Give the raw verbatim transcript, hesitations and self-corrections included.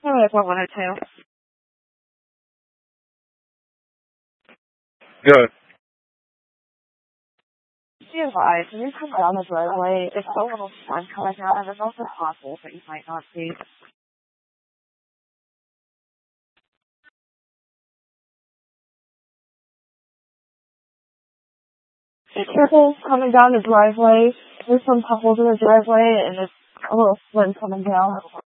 Anyway, what one oh two. Good. Be advised, when you come down this roadway, there's so little sun coming out, and there's also potholes that you might not see. Be careful coming down the driveway. There's some potholes in the driveway, and there's a little slim coming down.